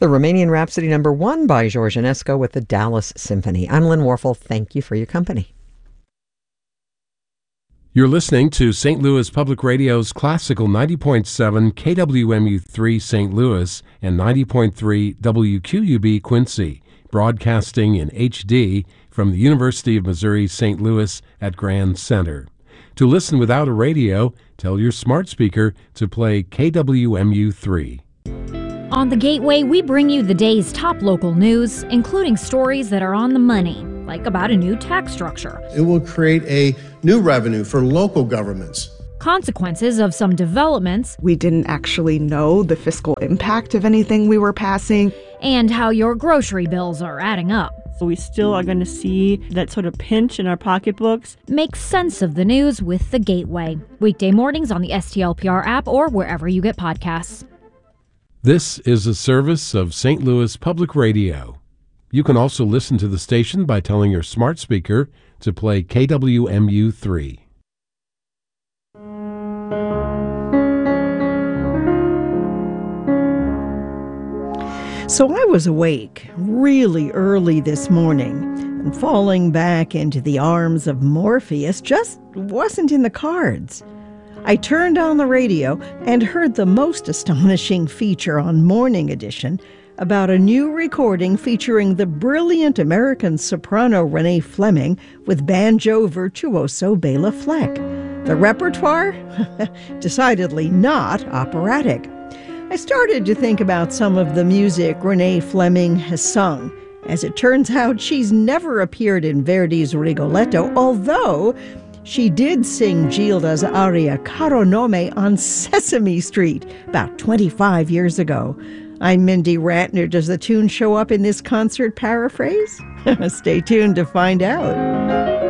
The Romanian Rhapsody #1 by George Enescu with the Dallas Symphony. I'm Lynn Warfel. Thank you for your company. You're listening to St. Louis Public Radio's classical 90.7 KWMU3 St. Louis and 90.3 WQUB Quincy, broadcasting in HD from the University of Missouri St. Louis at Grand Center. To listen without a radio, tell your smart speaker to play KWMU3. On The Gateway, we bring you the day's top local news, including stories that are on the money, like about a new tax structure. It will create a new revenue for local governments. Consequences of some developments. We didn't actually know the fiscal impact of anything we were passing. And how your grocery bills are adding up. So we still are going to see that sort of pinch in our pocketbooks. Make sense of the news with The Gateway. Weekday mornings on the STLPR app or wherever you get podcasts. This is a service of St. Louis Public Radio. You can also listen to the station by telling your smart speaker to play KWMU3. So I was awake really early this morning, and falling back into the arms of Morpheus just wasn't in the cards. I turned on the radio and heard the most astonishing feature on Morning Edition about a new recording featuring the brilliant American soprano Renee Fleming with banjo virtuoso Bela Fleck. The repertoire? Decidedly not operatic. I started to think about some of the music Renee Fleming has sung. As it turns out, she's never appeared in Verdi's Rigoletto, although she did sing Gilda's aria Caro Nome on Sesame Street about 25 years ago. I'm Mindy Ratner. Does the tune show up in this concert paraphrase? Stay tuned to find out.